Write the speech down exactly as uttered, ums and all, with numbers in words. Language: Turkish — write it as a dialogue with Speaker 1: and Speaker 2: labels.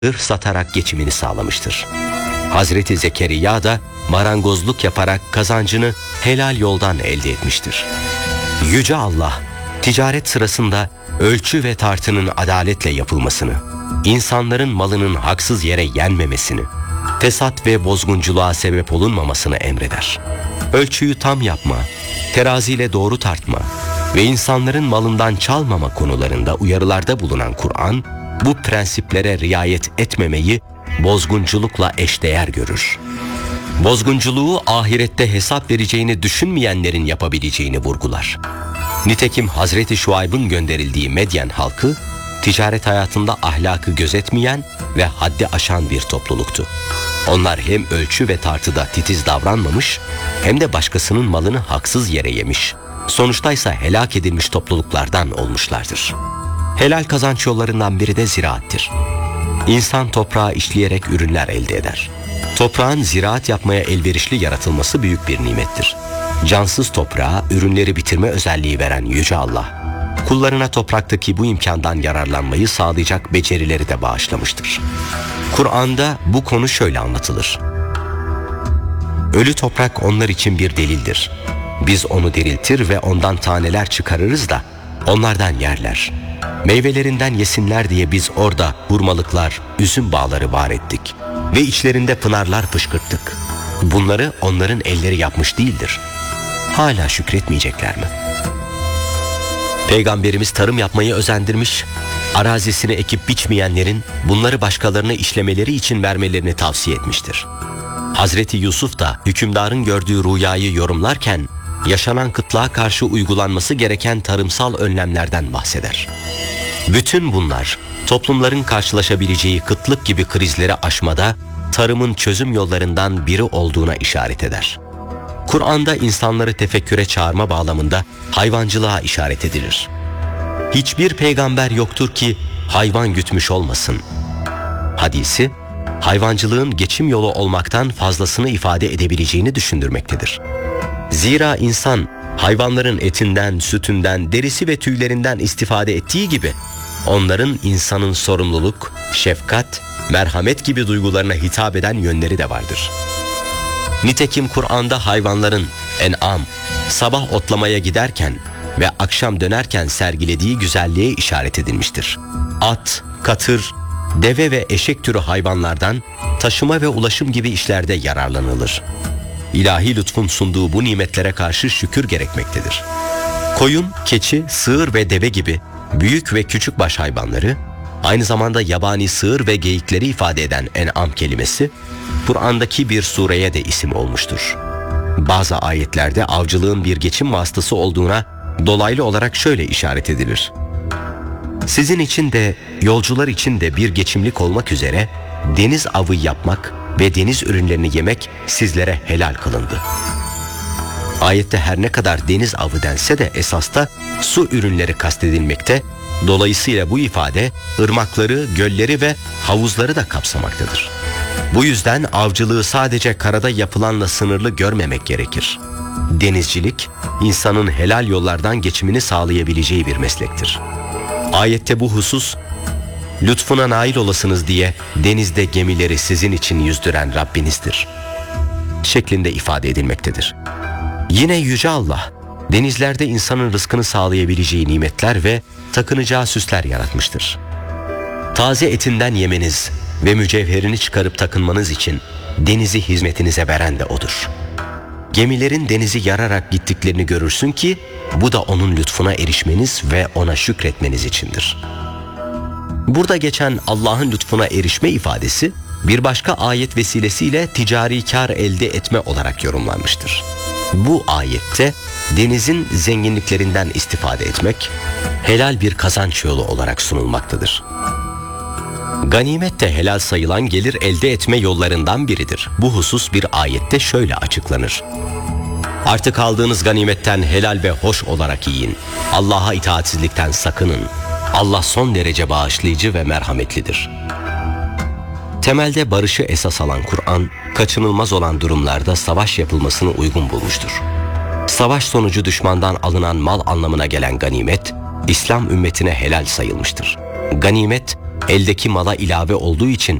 Speaker 1: ırh satarak geçimini sağlamıştır. Hazreti Zekeriya da marangozluk yaparak kazancını helal yoldan elde etmiştir. Yüce Allah, ticaret sırasında ölçü ve tartının adaletle yapılmasını, insanların malının haksız yere yenmemesini, fesat ve bozgunculuğa sebep olunmamasını emreder. Ölçüyü tam yapma, teraziyle doğru tartma ve insanların malından çalmama konularında uyarılarda bulunan Kur'an, bu prensiplere riayet etmemeyi bozgunculukla eşdeğer görür. Bozgunculuğu ahirette hesap vereceğini düşünmeyenlerin yapabileceğini vurgular. Nitekim Hazreti Şuayb'ın gönderildiği Medyen halkı, ticaret hayatında ahlakı gözetmeyen ve haddi aşan bir topluluktu. Onlar hem ölçü ve tartıda titiz davranmamış, hem de başkasının malını haksız yere yemiş, sonuçtaysa helak edilmiş topluluklardan olmuşlardır. Helal kazanç yollarından biri de ziraattir. İnsan toprağı işleyerek ürünler elde eder. Toprağın ziraat yapmaya elverişli yaratılması büyük bir nimettir. Cansız toprağa ürünleri bitirme özelliği veren Yüce Allah, kullarına topraktaki bu imkandan yararlanmayı sağlayacak becerileri de bağışlamıştır. Kur'an'da bu konu şöyle anlatılır. Ölü toprak onlar için bir delildir. Biz onu diriltir ve ondan taneler çıkarırız da onlardan yerler. Meyvelerinden yesinler diye biz orada hurmalıklar, üzüm bağları var ettik ve içlerinde pınarlar fışkırttık. Bunları onların elleri yapmış değildir. Hala şükretmeyecekler mi? Peygamberimiz tarım yapmayı özendirmiş, arazisini ekip biçmeyenlerin bunları başkalarına işlemeleri için vermelerini tavsiye etmiştir. Hazreti Yusuf da hükümdarın gördüğü rüyayı yorumlarken yaşanan kıtlığa karşı uygulanması gereken tarımsal önlemlerden bahseder. Bütün bunlar toplumların karşılaşabileceği kıtlık gibi krizleri aşmada tarımın çözüm yollarından biri olduğuna işaret eder. Kur'an'da insanları tefekküre çağırma bağlamında hayvancılığa işaret edilir. Hiçbir peygamber yoktur ki hayvan gütmüş olmasın hadisi, hayvancılığın geçim yolu olmaktan fazlasını ifade edebileceğini düşündürmektedir. Zira insan hayvanların etinden, sütünden, derisi ve tüylerinden istifade ettiği gibi onların insanın sorumluluk, şefkat, merhamet gibi duygularına hitap eden yönleri de vardır. Nitekim Kur'an'da hayvanların en'am, sabah otlamaya giderken ve akşam dönerken sergilediği güzelliğe işaret edilmiştir. At, katır, deve ve eşek türü hayvanlardan taşıma ve ulaşım gibi işlerde yararlanılır. İlahi lütfun sunduğu bu nimetlere karşı şükür gerekmektedir. Koyun, keçi, sığır ve deve gibi büyük ve küçük baş hayvanları, aynı zamanda yabani sığır ve geyikleri ifade eden en'am kelimesi, Kur'an'daki bir sureye de isim olmuştur. Bazı ayetlerde avcılığın bir geçim vasıtası olduğuna dolaylı olarak şöyle işaret edilir. Sizin için de yolcular için de bir geçimlik olmak üzere deniz avı yapmak ve deniz ürünlerini yemek sizlere helal kılındı. Ayette her ne kadar deniz avı dense de esasta su ürünleri kastedilmekte, dolayısıyla bu ifade ırmakları, gölleri ve havuzları da kapsamaktadır. Bu yüzden avcılığı sadece karada yapılanla sınırlı görmemek gerekir. Denizcilik, insanın helal yollardan geçimini sağlayabileceği bir meslektir. Ayette bu husus, lütfuna nail olasınız diye denizde gemileri sizin için yüzdüren Rabbinizdir şeklinde ifade edilmektedir. Yine Yüce Allah, denizlerde insanın rızkını sağlayabileceği nimetler ve takınacağı süsler yaratmıştır. Taze etinden yemeniz ve mücevherini çıkarıp takınmanız için denizi hizmetinize veren de O'dur. Gemilerin denizi yararak gittiklerini görürsün ki bu da O'nun lütfuna erişmeniz ve O'na şükretmeniz içindir. Burada geçen Allah'ın lütfuna erişme ifadesi bir başka ayet vesilesiyle ticari kar elde etme olarak yorumlanmıştır. Bu ayette denizin zenginliklerinden istifade etmek helal bir kazanç yolu olarak sunulmaktadır. Ganimet de helal sayılan gelir elde etme yollarından biridir. Bu husus bir ayette şöyle açıklanır. Artık aldığınız ganimetten helal ve hoş olarak yiyin. Allah'a itaatsizlikten sakının. Allah son derece bağışlayıcı ve merhametlidir. Temelde barışı esas alan Kur'an, kaçınılmaz olan durumlarda savaş yapılmasını uygun bulmuştur. Savaş sonucu düşmandan alınan mal anlamına gelen ganimet, İslam ümmetine helal sayılmıştır. Ganimet, Eldeki mala ilave olduğu için